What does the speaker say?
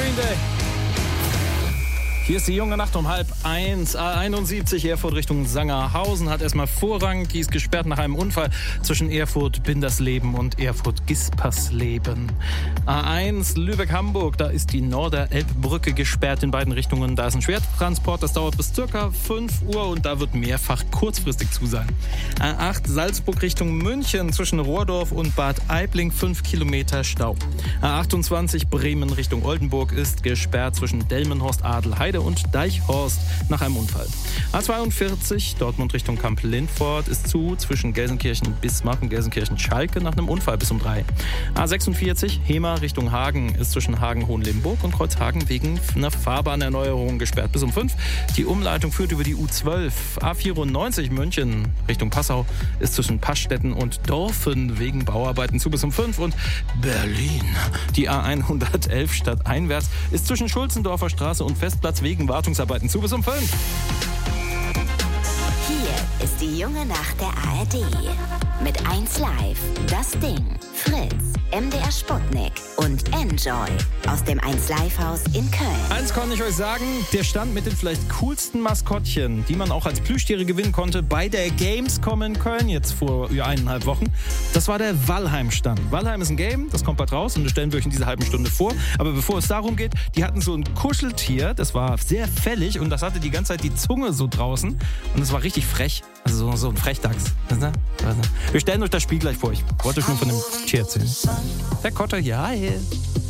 Green Day. Hier ist die junge Nacht um 12:30. A71 Erfurt Richtung Sangerhausen hat erstmal Vorrang. Die ist gesperrt nach einem Unfall zwischen Erfurt-Bindersleben und Erfurt-Gispersleben. A1 Lübeck-Hamburg, da ist die Norderelbbrücke gesperrt in beiden Richtungen. Da ist ein Schwertransport, das dauert bis circa 5 Uhr und da wird mehrfach kurzfristig zu sein. A8 Salzburg Richtung München zwischen Rohrdorf und Bad Aibling 5 Kilometer Stau. A28 Bremen Richtung Oldenburg ist gesperrt zwischen Delmenhorst, Adelheide und Deichhorst nach einem Unfall. A42 Dortmund Richtung Kamp-Lindfort ist zu zwischen Gelsenkirchen-Bismarck und Gelsenkirchen-Schalke nach einem Unfall bis um 3. A46 Hemer Richtung Hagen ist zwischen Hagen-Hohenlimburg und Kreuzhagen wegen einer Fahrbahnerneuerung gesperrt bis um 5. Die Umleitung führt über die U12. A94 München Richtung Passau ist zwischen Passstetten und Dorfen wegen Bauarbeiten zu bis um 5. Und Berlin, die A111 stadteinwärts ist zwischen Schulzendorfer Straße und Festplatz wegen Wartungsarbeiten zu bis um 5. Hier ist die junge Nacht der ARD. Mit 1Live, Das Ding, Fritz, MDR Sputnik und Enjoy aus dem 1Live-Haus in Köln. Eins kann ich euch sagen, der Stand mit den vielleicht coolsten Maskottchen, die man auch als Plüschtiere gewinnen konnte, bei der Gamescom in Köln jetzt vor 1,5 Wochen, das war der Valheim-Stand. Valheim ist ein Game, das kommt bald raus und das stellen wir euch in dieser halben Stunde vor. Aber bevor es darum geht, die hatten so ein Kuscheltier, das war sehr fällig und das hatte die ganze Zeit die Zunge so draußen und das war richtig frech. Also so ein Frechdachs. Wir stellen euch das Spiel gleich vor. Ich wollte euch nur von dem Tier erzählen. Der Kotter hier, hi.